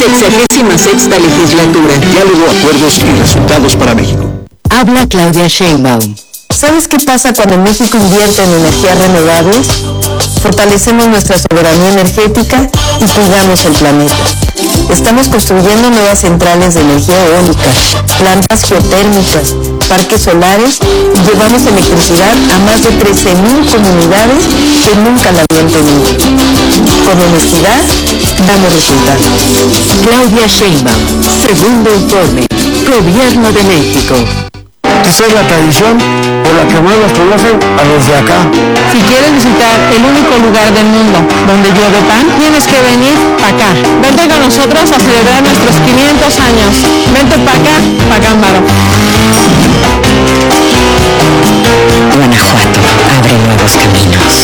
66ª legislatura. Diálogo, acuerdos y resultados para México. Habla Claudia Sheinbaum. ¿Sabes qué pasa cuando México invierte en energías renovables? Fortalecemos nuestra soberanía energética y cuidamos el planeta. Estamos construyendo nuevas centrales de energía eólica, plantas geotérmicas, parques solares y llevamos electricidad a más de 13,000 comunidades que nunca la habían tenido. Con honestidad, damos resultados. Claudia Sheinbaum, segundo informe, Gobierno de México. Esa es la tradición por la que más nos conocen a los de acá. Si quieres visitar el único lugar del mundo donde llueve pan, tienes que venir para acá. Vente con nosotros a celebrar nuestros 500 años. Vente para acá, para Gámbaro. Guanajuato abre nuevos caminos.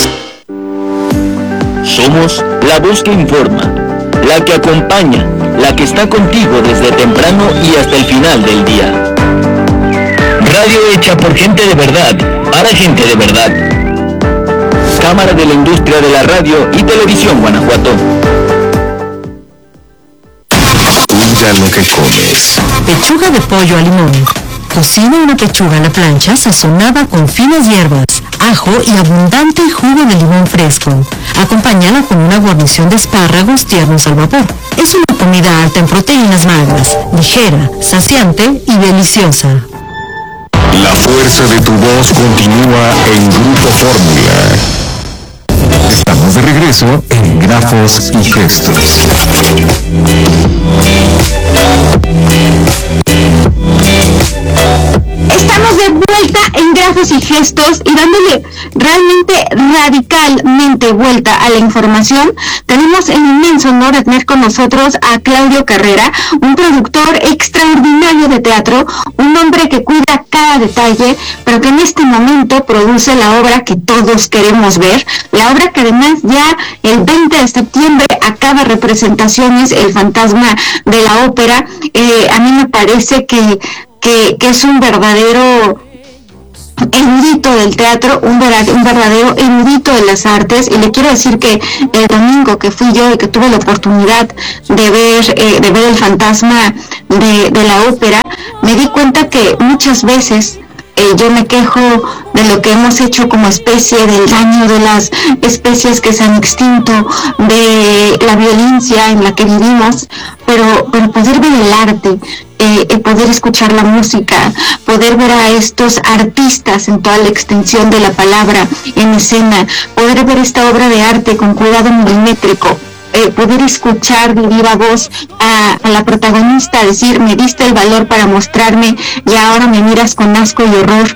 Somos la voz que informa, la que acompaña, la que está contigo desde temprano y hasta el final del día. Radio hecha por gente de verdad, para gente de verdad. Cámara de la Industria de la Radio y Televisión Guanajuato. Cuida lo que comes. Pechuga de pollo a limón. Cocina una pechuga a la plancha sazonada con finas hierbas, ajo y abundante jugo de limón fresco. Acompáñala con una guarnición de espárragos tiernos al vapor. Es una comida alta en proteínas magras, ligera, saciante y deliciosa. La fuerza de tu voz continúa en Grupo Fórmula. Estamos de regreso en Grafos y Gestos. Estamos de vuelta en Grafos y Gestos y dándole realmente radicalmente vuelta a la información. Tenemos el inmenso honor de tener con nosotros a Claudio Carrera, un productor extraordinario de teatro, un hombre que cuida cada detalle, pero que en este momento produce la obra que todos queremos ver, la obra que además ya el 20 de septiembre acaba representaciones, El Fantasma de la Ópera. A mí me parece que es un verdadero erudito del teatro, un verdadero erudito de las artes, y le quiero decir que el domingo que fui yo y que tuve la oportunidad de ver El Fantasma de la Ópera, me di cuenta que muchas veces yo me quejo de lo que hemos hecho como especie, del daño de las especies que se han extinto, de la violencia en la que vivimos, pero poder ver el arte, poder escuchar la música, poder ver a estos artistas en toda la extensión de la palabra en escena, poder ver esta obra de arte con cuidado milimétrico, poder escuchar de viva voz a la protagonista decir: me diste el valor para mostrarme y ahora me miras con asco y horror,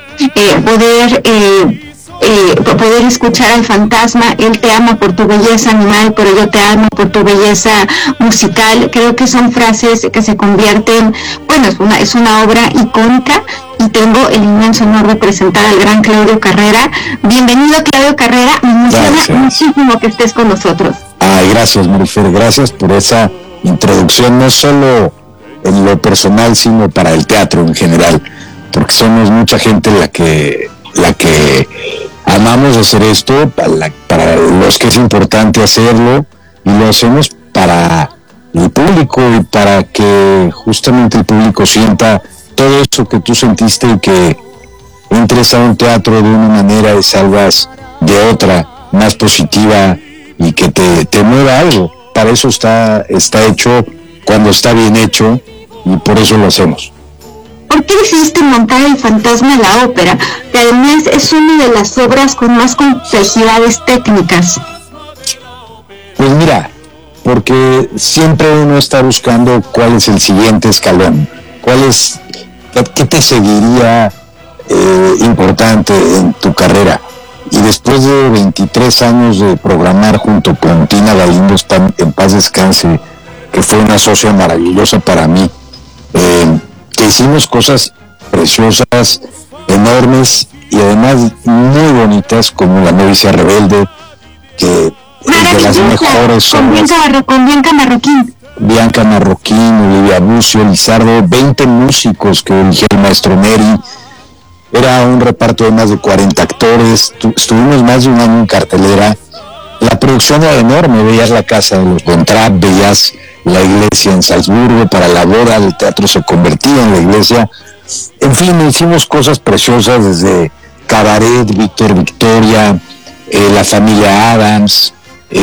poder escuchar al fantasma: él te ama por tu belleza animal, pero yo te amo por tu belleza musical. Creo que son frases que se convierten, bueno, es una obra icónica, y tengo el inmenso honor de presentar al gran Claudio Carrera. Bienvenido, Claudio Carrera, me emociona muchísimo que estés con nosotros. Ay, gracias, Marifer, gracias por esa introducción, no solo en lo personal, sino para el teatro en general, porque somos mucha gente la que amamos hacer esto, para los que es importante hacerlo, y lo hacemos para el público y para que justamente el público sienta todo eso que tú sentiste, y que entres a un teatro de una manera y salgas de otra, más positiva, y que te mueva algo. Para eso está hecho, cuando está bien hecho, y por eso lo hacemos. ¿Por qué decidiste montar El Fantasma de la Ópera, que además es una de las obras con más complejidades técnicas? Pues mira, porque siempre uno está buscando cuál es el siguiente escalón, qué te seguiría importante en tu carrera. Y después de 23 años de programar junto con Tina Galindo, en paz descanse, que fue una socia maravillosa para mí, que hicimos cosas preciosas, enormes y además muy bonitas, como La Novicia Rebelde, que es de las mejores obras. Con Bianca Marroquín, Olivia Bucio, Lizardo, 20 músicos que dirigía el maestro Neri. Era un reparto de más de 40 actores, estuvimos más de un año en cartelera. La producción era enorme, veías la casa de los Von Trapp, veías la iglesia en Salzburgo, para la boda el teatro se convertía en la iglesia. En fin, hicimos cosas preciosas desde Cabaret, Víctor Victoria, La Familia Adams,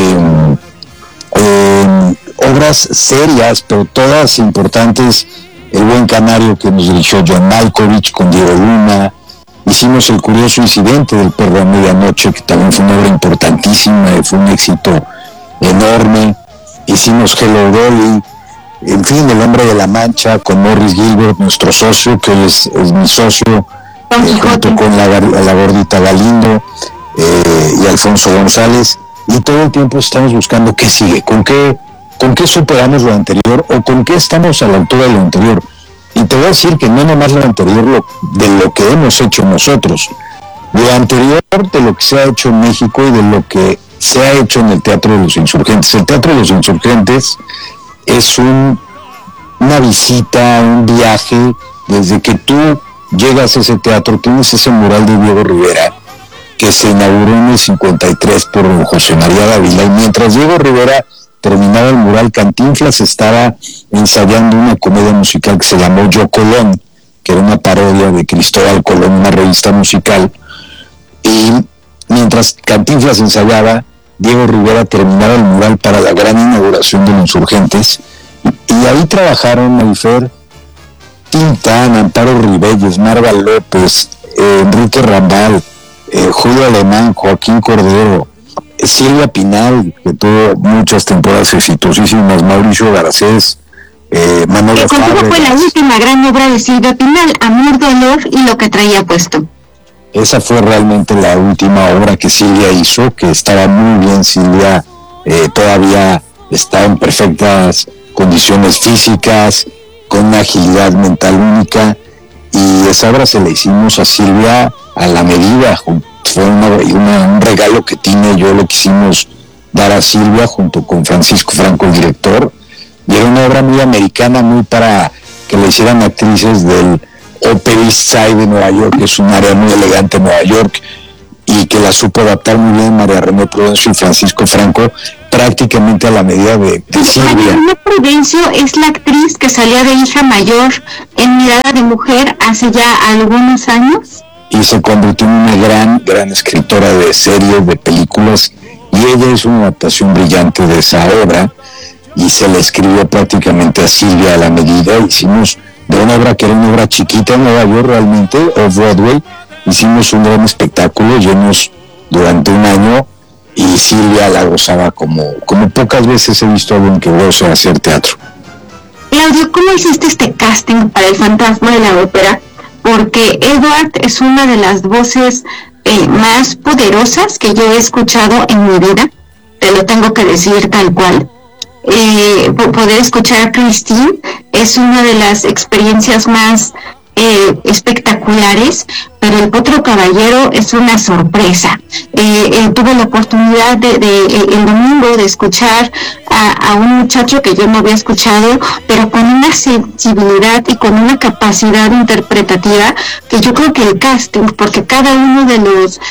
obras serias, pero todas importantes. El Buen Canario, que nos dirigió John Malkovich con Diego Luna. Hicimos El Curioso Incidente del Perro a Medianoche, que también fue una obra importantísima, fue un éxito enorme. Hicimos Hello Dolly, en fin, El Hombre de la Mancha con Morris Gilbert, nuestro socio, que hoy es mi socio, junto con la gordita Galindo y Alfonso González, y todo el tiempo estamos buscando qué sigue, con qué superamos lo anterior o con qué estamos a la altura de lo anterior. Y te voy a decir que no nomás lo anterior de lo que hemos hecho nosotros, lo anterior de lo que se ha hecho en México y de lo que se ha hecho en el Teatro de los Insurgentes. El Teatro de los Insurgentes es una visita, un viaje. Desde que tú llegas a ese teatro, tienes ese mural de Diego Rivera, que se inauguró en el 53 por José María Dávila, y mientras Diego Rivera terminaba el mural, Cantinflas estaba ensayando una comedia musical que se llamó Yo Colón, que era una parodia de Cristóbal Colón, una revista musical, y mientras Cantinflas ensayaba, Diego Rivera terminaba el mural para la gran inauguración de los Insurgentes, y ahí trabajaron Marifer Tintán, Amparo Ribelles, Marga López, Enrique Rambal, Julio Alemán, Joaquín Cordero, Silvia Pinal, que tuvo muchas temporadas exitosísimas, Mauricio Garcés, Manolo Fabregas. ¿Cuál fue la última gran obra de Silvia Pinal? Amor, Dolor y Lo que traía puesto. Esa fue realmente la última obra que Silvia hizo, que estaba muy bien. Silvia todavía está en perfectas condiciones físicas, con una agilidad mental única, y esa obra se la hicimos a Silvia a la medida. Fue un regalo que Tina y yo le quisimos dar a Silvia junto con Francisco Franco, el director, y era una obra muy americana, muy para que le hicieran actrices del Upper East Side de Nueva York, que es un área muy elegante en Nueva York, y que la supo adaptar muy bien María René Prudencio y Francisco Franco, prácticamente a la medida de Silvia. María René Prudencio es la actriz que salía de hija mayor en Mirada de Mujer hace ya algunos años, y se convirtió en una gran escritora de series, de películas, y ella es una adaptación brillante de esa obra, y se le escribió prácticamente a Silvia a la medida. Hicimos de una obra que era una obra chiquita en Nueva York realmente, off-Broadway, hicimos un gran espectáculo, llenos durante un año, y Silvia la gozaba como pocas veces he visto a alguien que goza hacer teatro. Claudio, ¿cómo hiciste este casting para El Fantasma de la Ópera? Porque Edward es una de las voces más poderosas que yo he escuchado en mi vida, te lo tengo que decir tal cual. Poder escuchar a Christine es una de las experiencias más espectaculares, pero El Potro Caballero es una sorpresa. Tuve la oportunidad el domingo de escuchar a un muchacho que yo no había escuchado, pero con una sensibilidad y con una capacidad interpretativa que yo creo que el casting, porque cada uno de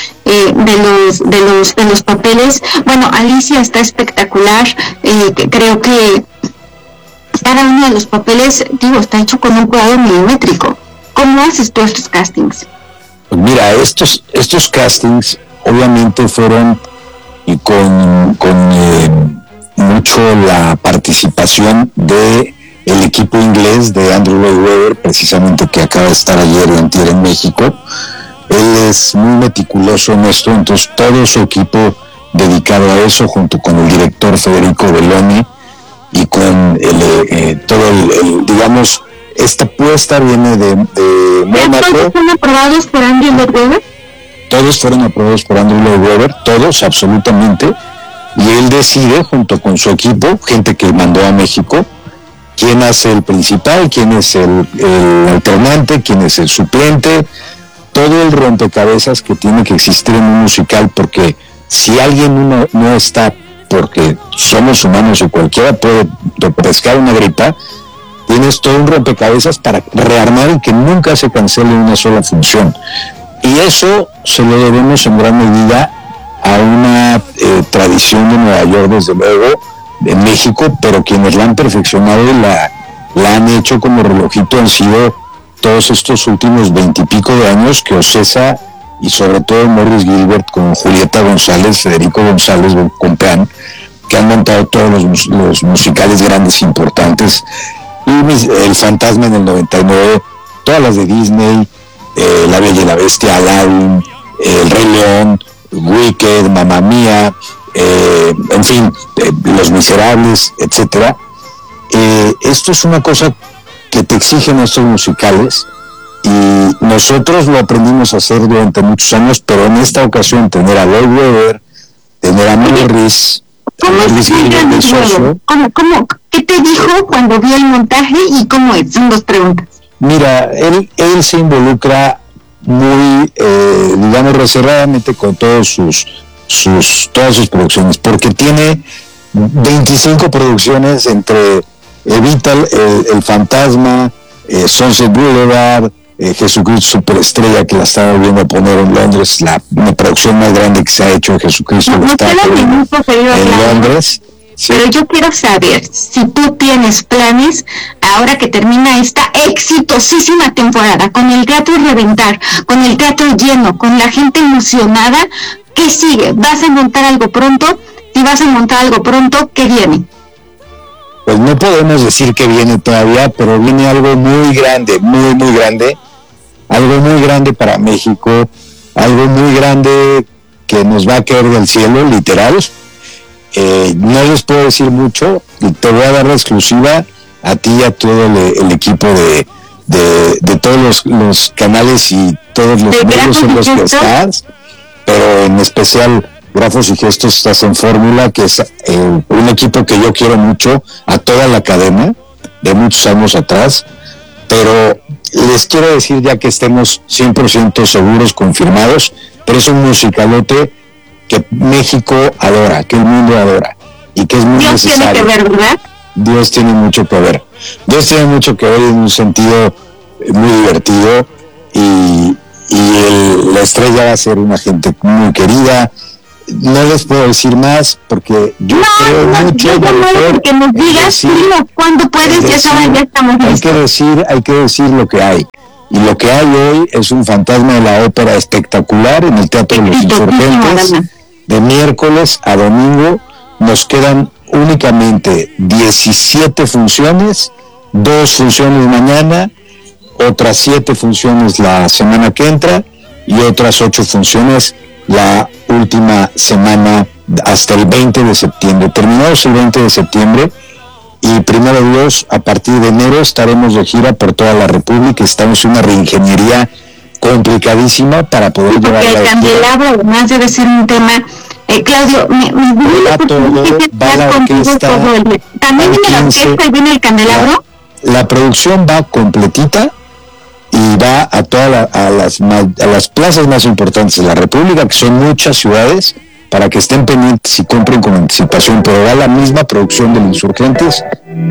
los papeles, bueno, Alicia está espectacular, creo que cada uno de los papeles, está hecho con un cuidado milimétrico. ¿Cómo haces tú estos castings? Pues mira, estos castings obviamente fueron y con mucho la participación de el equipo inglés de Andrew Lloyd Webber, precisamente, que acaba de estar ayer en México. Él es muy meticuloso en esto, entonces todo su equipo dedicado a eso, junto con el director Federico Belloni y con digamos, esta apuesta viene de Mónaco. ¿Todos fueron aprobados por Andrew Lloyd Webber? Todos fueron aprobados por Andrew Lloyd Webber, todos, absolutamente, y él decide, junto con su equipo, gente que mandó a México, quién hace el principal, quién es el alternante, quién es el suplente, todo el rompecabezas que tiene que existir en un musical, porque si alguien no está, porque somos humanos y cualquiera puede pescar una gripa, tienes todo un rompecabezas para rearmar y que nunca se cancele una sola función. Y eso se lo debemos en gran medida a una tradición de Nueva York, desde luego, en México, pero quienes la han perfeccionado y la han hecho como relojito han sido todos estos últimos 20 y pico de años que Ocesa y sobre todo Morris Gilbert con Julieta González, Federico González Compeán, que han montado todos los musicales grandes importantes, y El Fantasma en el 99, todas las de Disney, La Bella y la Bestia, Aladdin, El Rey León, Wicked, Mamma Mía, en fin, Los Miserables, etcétera. Esto es una cosa que te exigen estos musicales y nosotros lo aprendimos a hacer durante muchos años, pero en esta ocasión tener a Lloyd Webber, tener a Morris, ¿Qué te dijo cuando vio el montaje y cómo es? Son dos preguntas. Mira, él se involucra muy, digamos, reservadamente con todas sus producciones, porque tiene 25 producciones entre Evita el Fantasma, Sunset Boulevard, Jesucristo Superestrella, que la estaba volviendo a poner en Londres, una producción más grande que se ha hecho de Jesucristo en Londres. Sí. Pero yo quiero saber si tú tienes planes, ahora que termina esta exitosísima temporada, con el teatro reventar, con el teatro lleno, con la gente emocionada, ¿qué sigue? ¿Vas a montar algo pronto? Si vas a montar algo pronto, ¿qué viene? Pues no podemos decir que viene todavía, pero viene algo muy grande, muy, muy grande, algo muy grande para México, algo muy grande que nos va a caer del cielo, literal. No les puedo decir mucho, te voy a dar la exclusiva a ti y a todo el equipo de todos los canales y todos los medios en los que estás, pero en especial Grafos y Gestos estás en Fórmula, que es un equipo que yo quiero mucho, a toda la cadena de muchos años atrás, pero les quiero decir ya que estemos 100% seguros, confirmados, pero es un musicalote que México adora, que el mundo adora y que es muy necesario. Dios tiene que ver, ¿verdad? Dios tiene mucho que ver. Dios tiene mucho que ver en un sentido muy divertido y la estrella va a ser una gente muy querida. No les puedo decir más porque yo creo mucho porque nos digas cuándo puedes, ya saben, ya estamos listos. Hay que decir lo que hay. Y lo que hay hoy es un Fantasma de la Ópera espectacular en el Teatro de los Insurgentes. De miércoles a domingo nos quedan únicamente 17 funciones, 2 funciones mañana, otras 7 funciones la semana que entra y otras 8 funciones la última semana hasta el 20 de septiembre. Terminados el 20 de septiembre y primero Dios, a partir de enero estaremos de gira por toda la República. Estamos en una reingeniería complicadísima para poder llevar el candelabro, además debe ser un tema, Claudio, va la orquesta, también viene la orquesta y viene el candelabro. La producción va completita y va a todas las plazas más importantes de la República, que son muchas ciudades, para que estén pendientes y compren con anticipación, pero va la misma producción de los Insurgentes.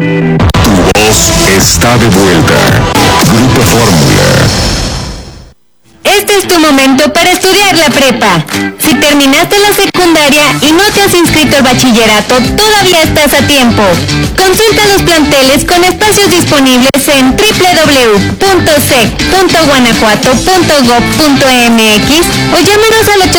Tu voz está de vuelta. Grupo Fórmula. Este es tu momento para estudiar la prepa. Si terminaste la secundaria y no te has inscrito al bachillerato, todavía estás a tiempo. Consulta los planteles con espacios disponibles en www.sec.guanajuato.gov.mx o llámanos al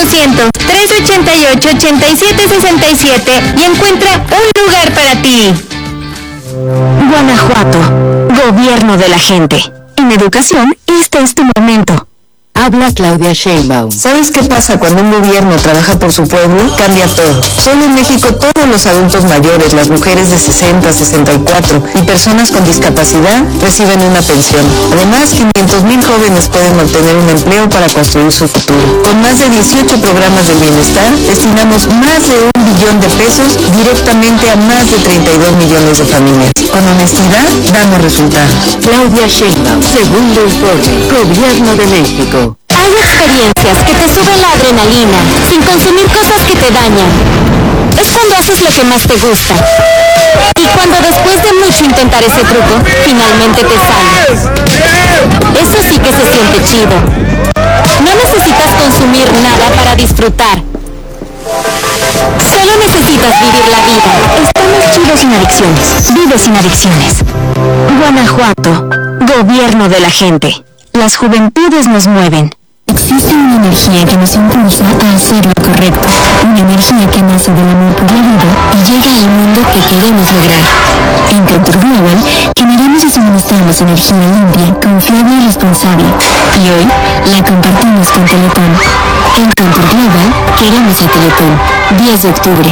800-388-8767 y encuentra un lugar para ti. Guanajuato, gobierno de la gente. En educación, este es tu momento. Habla Claudia Sheinbaum. ¿Sabes qué pasa cuando un gobierno trabaja por su pueblo? Cambia todo. Solo en México todos los adultos mayores, las mujeres de 60, 64 y personas con discapacidad reciben una pensión. Además, 500,000 jóvenes pueden obtener un empleo para construir su futuro. Con más de 18 programas de bienestar, destinamos más de 1 billón de pesos directamente a más de 32 millones de familias. Con honestidad, damos resultados. Claudia Sheinbaum, segundo informe, Gobierno de México. Hay experiencias que te suben la adrenalina, sin consumir cosas que te dañan. Es cuando haces lo que más te gusta. Y cuando después de mucho intentar ese truco, finalmente te sale. Eso sí que se siente chido. No necesitas consumir nada para disfrutar. Solo necesitas vivir la vida. Estamos chidos sin adicciones. Vive sin adicciones. Guanajuato. Gobierno de la gente. Las juventudes nos mueven. Existe una energía que nos impulsa a hacer lo correcto. Una energía que nace del amor por la vida y llega al mundo que queremos lograr. En Contour Global generamos y suministramos energía limpia, confiable y responsable. Y hoy la compartimos con Teletón. En Contour Global queremos a Teletón. 10 de octubre.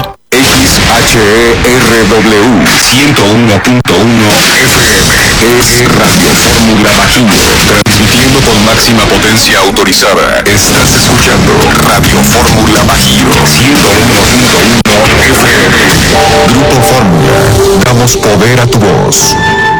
XHERW 101.1 FM es Radio Fórmula Bajío, transmitiendo con máxima potencia autorizada. Estás escuchando Radio Fórmula Bajío 101.1 FM. Grupo Fórmula, damos poder a tu voz.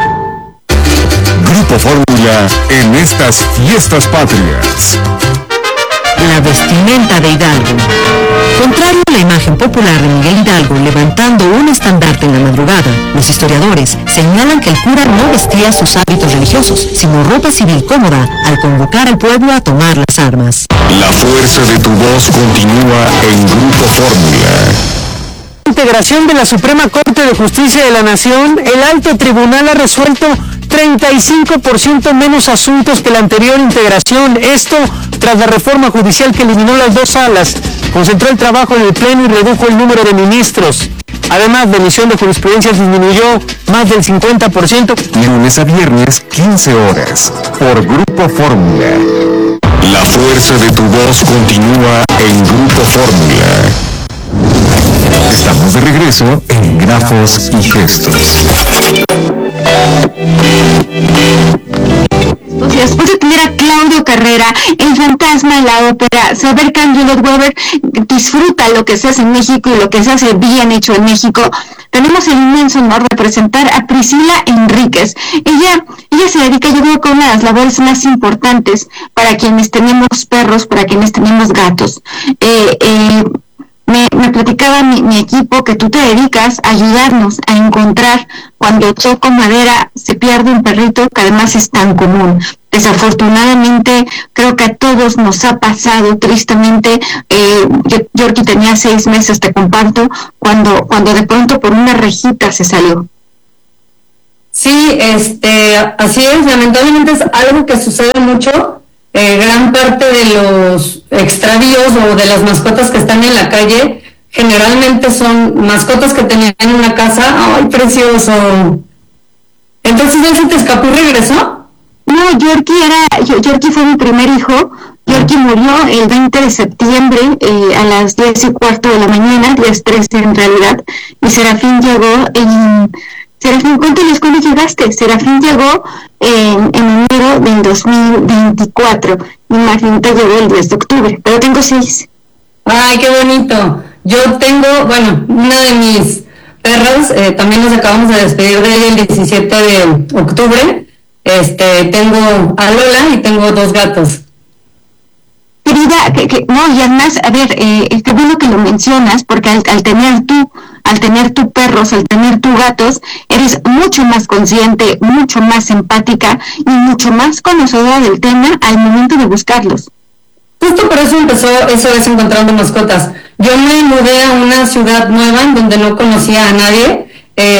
Grupo Fórmula en estas fiestas patrias. La vestimenta de Hidalgo. Contrario a la imagen popular de Miguel Hidalgo levantando un estandarte en la madrugada, los historiadores señalan que el cura no vestía sus hábitos religiosos, sino ropa civil cómoda al convocar al pueblo a tomar las armas. La fuerza de tu voz continúa en Grupo Fórmula. Integración de la Suprema Corte de Justicia de la Nación, el alto tribunal ha resuelto 35% menos asuntos que la anterior integración. Esto tras la reforma judicial que eliminó las dos salas, concentró el trabajo en el Pleno y redujo el número de ministros. Además, la emisión de jurisprudencia disminuyó más del 50%. Lunes a viernes, 15 horas, por Grupo Fórmula. La fuerza de tu voz continúa en Grupo Fórmula. Estamos de regreso en Grafos y Gestos. Y después de tener a Claudio Carrera, el fantasma de la ópera, saber que Andrew Lloyd Webber disfruta lo que se hace en México y lo que se hace bien hecho en México, tenemos el inmenso honor de presentar a Priscila Enríquez. Ella se dedica, yo creo, que a una de las labores más importantes para quienes tenemos perros, para quienes tenemos gatos. Me platicaba mi equipo que tú te dedicas a ayudarnos a encontrar cuando toco madera se pierde un perrito, que además es tan común. Desafortunadamente, creo que a todos nos ha pasado, tristemente. Yorkie tenía 6 meses, te comparto, cuando de pronto por una rejita se salió. Sí, así es, lamentablemente es algo que sucede mucho. Gran parte de los extravíos o de las mascotas que están en la calle generalmente son mascotas que tenían en una casa. ¡Ay, precioso! Entonces, ¿ya se te escapó y regresó? No, Yorkie fue mi primer hijo. Yorkie murió el 20 de septiembre a las 10:15 de la mañana, 10:13 en realidad, y Serafín llegó Serafín, cuéntales cuándo llegaste. Serafín llegó en enero del 2024. Imagínate, llegó el 10 de octubre, pero tengo 6. ¡Ay, qué bonito! Yo tengo, una de mis perras, también nos acabamos de despedir de ella el 17 de octubre. Tengo a Lola y tengo 2 gatos. Querida, no, y además, a ver, qué bueno que lo mencionas, porque al tener tu perros, al tener tu gatos, eres mucho más consciente, mucho más empática y mucho más conocedora del tema al momento de buscarlos. Justo por eso empezó eso es Encontrando Mascotas. Yo me mudé a una ciudad nueva en donde no conocía a nadie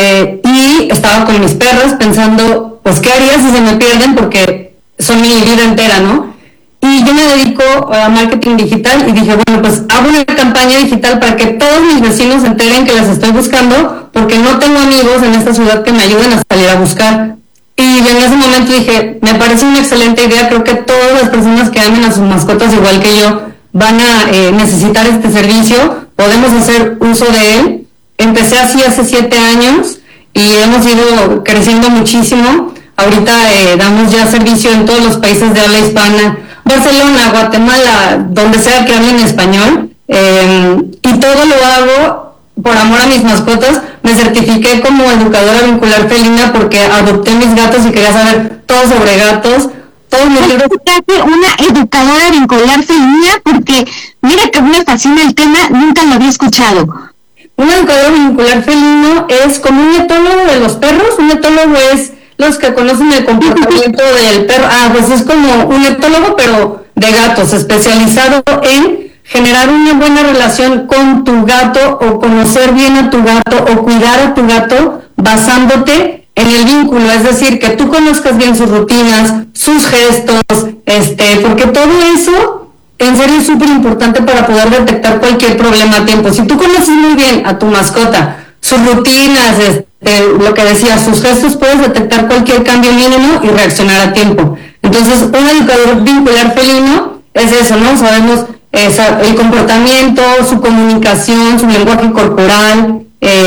y estaba con mis perros pensando, pues, ¿qué haría si se me pierden? Porque son mi vida entera, ¿no? Y yo me dedico a marketing digital y dije, bueno, pues hago una campaña digital para que todos mis vecinos se enteren que las estoy buscando, porque no tengo amigos en esta ciudad que me ayuden a salir a buscar. Y en ese momento dije, me parece una excelente idea, creo que todas las personas que amen a sus mascotas igual que yo van a necesitar este servicio, podemos hacer uso de él. Empecé así hace 7 años y hemos ido creciendo muchísimo. Ahorita damos ya servicio en todos los países de habla hispana, Barcelona, Guatemala, donde sea que hablen español, y todo lo hago por amor a mis mascotas. Me certifiqué como educadora vincular felina porque adopté mis gatos y quería saber todo sobre gatos. Todos mis libros. Una educadora vincular felina, porque mira que me fascina el tema, nunca lo había escuchado. Un educador vincular felino es como un etólogo de los perros. Un etólogo es los que conocen el comportamiento del perro. Pues es como un etólogo, pero de gatos, especializado en generar una buena relación con tu gato o conocer bien a tu gato o cuidar a tu gato basándote en el vínculo, es decir, que tú conozcas bien sus rutinas, sus gestos, porque todo eso en serio es súper importante para poder detectar cualquier problema a tiempo. Si tú conoces muy bien a tu mascota, sus rutinas, lo que decía, sus gestos, puedes detectar cualquier cambio mínimo y reaccionar a tiempo. Entonces, un educador vincular felino es eso, ¿no? Sabemos el comportamiento, su comunicación, su lenguaje corporal,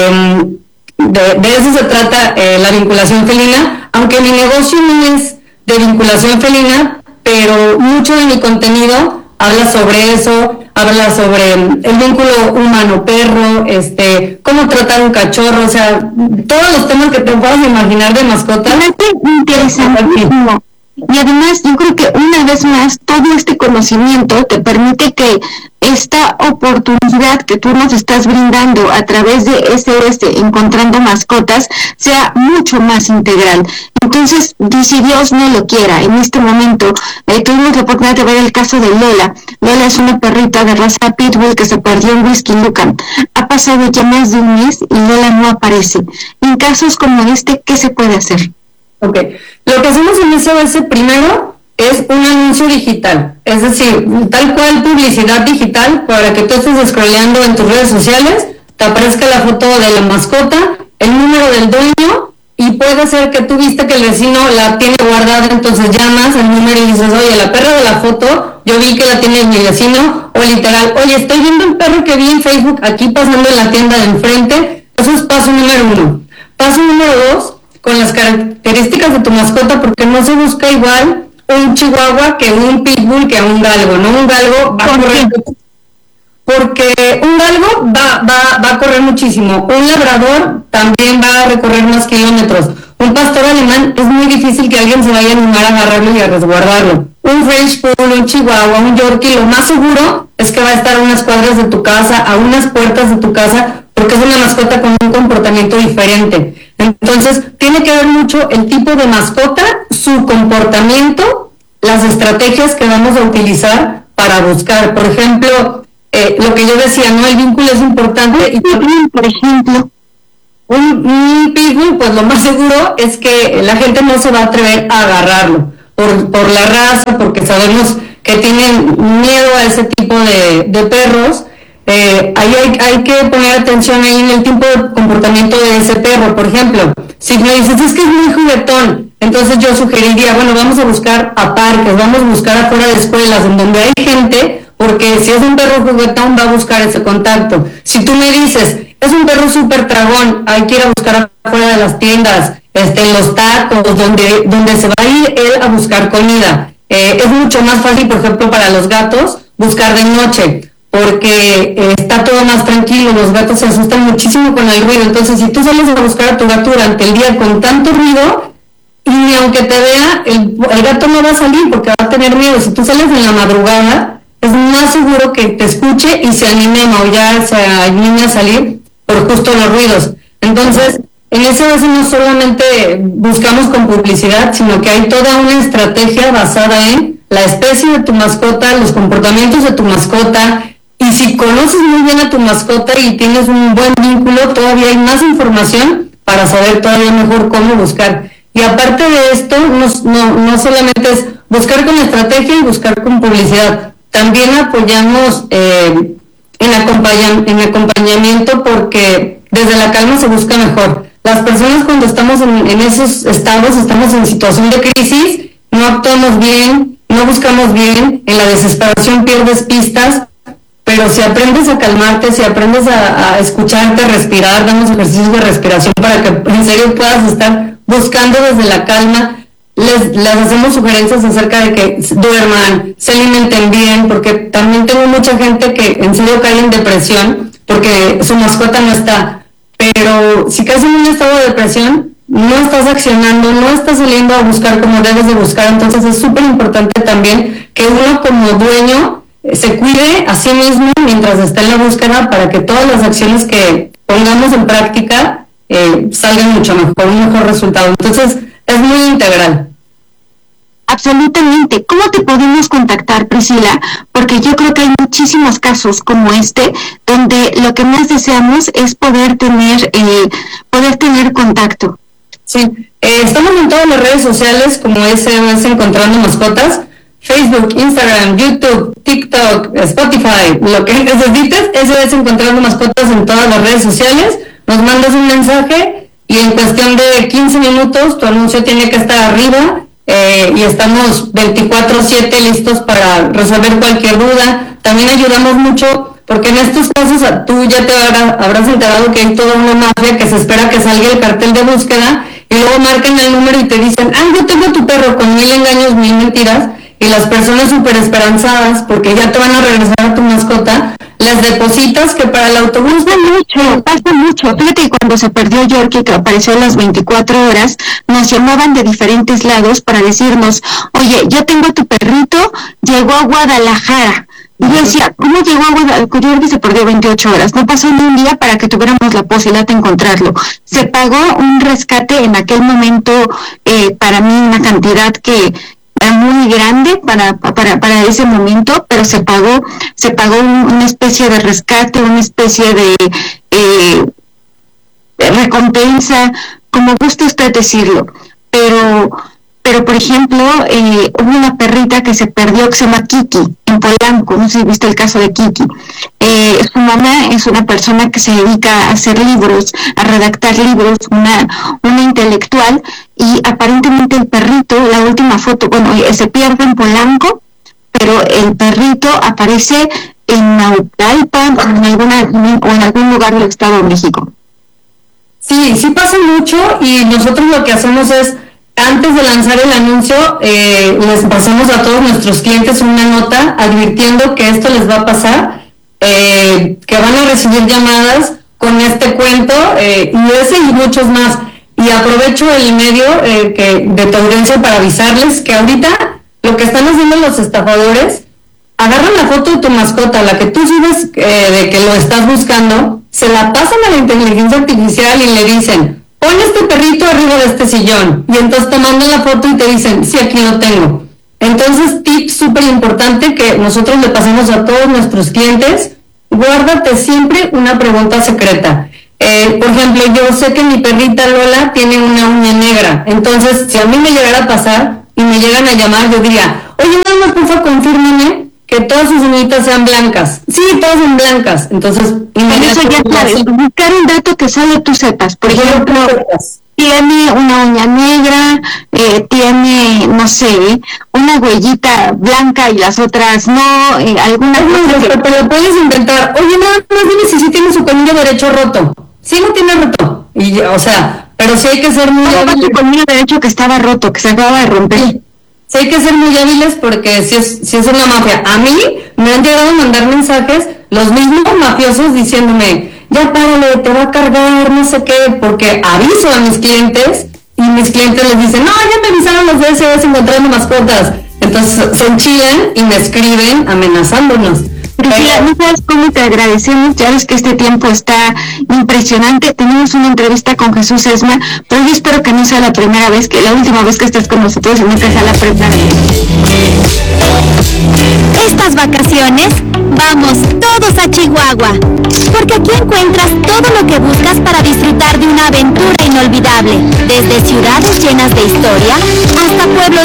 de eso se trata la vinculación felina, aunque mi negocio no es de vinculación felina, pero mucho de mi contenido habla sobre eso, habla sobre el vínculo humano-perro, cómo tratar un cachorro, o sea, todos los temas que te puedas imaginar de mascota. Interesantísimo. Y además yo creo que una vez más todo este conocimiento te permite que esta oportunidad que tú nos estás brindando a través de Encontrando Mascotas sea mucho más integral. Entonces, si Dios no lo quiera, en este momento tuvimos la oportunidad de ver el caso de Lola. Lola es una perrita de raza Pitbull que se perdió en Whisky Lucan. Ha pasado ya más de un mes y Lola no aparece. En casos como este, ¿qué se puede hacer? Ok, lo que hacemos en SOS primero es un anuncio digital, es decir, tal cual publicidad digital para que tú estés scrolleando en tus redes sociales, te aparezca la foto de la mascota, el número del dueño y puede ser que tú viste que el vecino la tiene guardada, entonces llamas al número y dices, oye, la perra de la foto, yo vi que la tiene mi vecino, o literal, oye, estoy viendo un perro que vi en Facebook aquí pasando en la tienda de enfrente. Eso es paso número 1. Paso número 2, con las características de tu mascota, porque no se busca igual un chihuahua que un pitbull que un galgo, ¿no? Un galgo va a correr, porque un galgo va a correr muchísimo, un labrador también va a recorrer más kilómetros, un pastor alemán es muy difícil que alguien se vaya a animar a agarrarlo y a resguardarlo, un French Poodle, un chihuahua, un Yorkie, lo más seguro es que va a estar a unas cuadras de tu casa, a unas puertas de tu casa, porque es una mascota con un comportamiento diferente. Entonces, tiene que ver mucho el tipo de mascota, su comportamiento, las estrategias que vamos a utilizar para buscar. Por ejemplo, lo que yo decía, ¿no? El vínculo es importante. Y por ejemplo, un pitbull, pues lo más seguro es que la gente no se va a atrever a agarrarlo por la raza, porque sabemos que tienen miedo a ese tipo de perros. Ahí hay que poner atención ahí en el tipo de comportamiento de ese perro. Por ejemplo, si me dices es que es muy juguetón, entonces yo sugeriría, bueno, vamos a buscar a parques, vamos a buscar afuera de escuelas en donde hay gente, porque si es un perro juguetón va a buscar ese contacto. Si tú me dices, es un perro súper tragón, hay que ir a buscar afuera de las tiendas, en los tacos, donde se va a ir él a buscar comida. Es mucho más fácil, por ejemplo, para los gatos, buscar de noche, porque está todo más tranquilo, los gatos se asustan muchísimo con el ruido. Entonces, si tú sales a buscar a tu gato durante el día con tanto ruido, y aunque te vea, el gato no va a salir porque va a tener miedo. Si tú sales en la madrugada, es más seguro que te escuche y se anime a maullar, se anime a salir por justo los ruidos. Entonces, en ese caso no solamente buscamos con publicidad, sino que hay toda una estrategia basada en la especie de tu mascota, los comportamientos de tu mascota, y si conoces muy bien a tu mascota y tienes un buen vínculo, todavía hay más información para saber todavía mejor cómo buscar. Y aparte de esto, no solamente es buscar con estrategia y buscar con publicidad, también apoyamos en acompañamiento, porque desde la calma se busca mejor. Las personas cuando estamos en esos estados, estamos en situación de crisis, no actuamos bien, no buscamos bien, en la desesperación pierdes pistas, pero si aprendes a calmarte, si aprendes a escucharte, a respirar, damos ejercicios de respiración para que en serio puedas estar buscando desde la calma. Les hacemos sugerencias acerca de que duerman, se alimenten bien, porque también tengo mucha gente que en serio cae en depresión porque su mascota no está. Pero si caes en un estado de depresión, no estás accionando, no estás saliendo a buscar como debes de buscar. Entonces es súper importante también que uno como dueño se cuide a sí mismo mientras está en la búsqueda, para que todas las acciones que pongamos en práctica salgan mucho mejor, un mejor resultado. Entonces es muy integral. absolutamente. ¿Cómo te podemos contactar, Priscila? Porque yo creo que hay muchísimos casos como este, donde lo que más deseamos es poder tener contacto. Sí, estamos en todas las redes sociales como SMS Encontrando Mascotas, Facebook, Instagram, YouTube, TikTok, Spotify, lo que necesites, SMS Encontrando Mascotas en todas las redes sociales. Nos mandas un mensaje y en cuestión de 15 minutos tu anuncio tiene que estar arriba y estamos 24/7 listos para resolver cualquier duda. También ayudamos mucho porque en estos casos tú ya te habrás enterado que hay toda una mafia que se espera que salga el cartel de búsqueda y luego marcan el número y te dicen, yo tengo tu perro, con 1000 engaños, 1000 mentiras, y las personas súper esperanzadas porque ya te van a regresar a tu mascota, les depositas que para el autobús pasa mucho. Fíjate que cuando se perdió Yorkie, que apareció a las 24 horas, nos llamaban de diferentes lados para decirnos, oye, yo tengo tu perrito, llegó a Guadalajara. Y yo decía, ¿cómo llegó a Guadalajara? Yorkie se perdió 28 horas. No pasó ni un día para que tuviéramos la posibilidad de encontrarlo. Se pagó un rescate en aquel momento, para mí una cantidad que era muy grande para ese momento, pero se pagó una especie de rescate, una especie de recompensa, como guste usted decirlo, pero por ejemplo, hubo una perrita que se perdió que se llama Kiki, en Polanco, no sé si viste el caso de Kiki. Su mamá es una persona que se dedica a hacer libros, a redactar libros, una intelectual, y aparentemente el perrito, la última foto, se pierde en Polanco, pero el perrito aparece en Naucalpan o en algún lugar del Estado de México. Sí pasa mucho, y nosotros lo que hacemos es, antes de lanzar el anuncio, les pasamos a todos nuestros clientes una nota advirtiendo que esto les va a pasar, que van a recibir llamadas con este cuento, y ese y muchos más. Y aprovecho el medio de tu audiencia para avisarles que ahorita lo que están haciendo los estafadores, agarran la foto de tu mascota, la que tú subes de que lo estás buscando, se la pasan a la inteligencia artificial y le dicen, pon este perrito arriba de este sillón, y entonces te mandan la foto y te dicen, sí, aquí lo tengo. Entonces, tip súper importante que nosotros le pasamos a todos nuestros clientes, guárdate siempre una pregunta secreta. Por ejemplo, yo sé que mi perrita Lola tiene una uña negra, entonces si a mí me llegara a pasar y me llegan a llamar, yo diría, oye, nada más, por favor, confírmame que todas sus uñitas sean blancas. Sí, todas son blancas. Entonces, eso ya sabes, buscar un dato que solo tú sepas. Por ejemplo, tiene una uña negra, tiene, no sé, una huellita blanca y las otras no, algunas pero lo puedes inventar. Oye, no dime si tiene su colmillo derecho roto. Sí, no tiene roto. Y, pero sí hay que ser muy hábiles. Su colmillo derecho que estaba roto, que se acaba de romper. Sí hay que ser muy hábiles porque si es una mafia. A mí me han llegado a mandar mensajes los mismos mafiosos diciéndome, ya párale, te va a cargar, no sé qué, porque aviso a mis clientes y mis clientes les dicen, no, ya me avisaron los de SOS Encontrando Mascotas. Entonces se enchilan y me escriben amenazándonos. Priscila, no sabes cómo te agradecemos, ya ves que este tiempo está impresionante. Tenemos una entrevista con Jesús Esma, pero yo espero que no sea la última vez que estés con nosotros, sino que sea la primera vez. Estas vacaciones, vamos todos a Chihuahua, porque aquí encuentras todo lo que buscas para disfrutar de una aventura inolvidable, desde ciudades llenas de historia hasta pueblos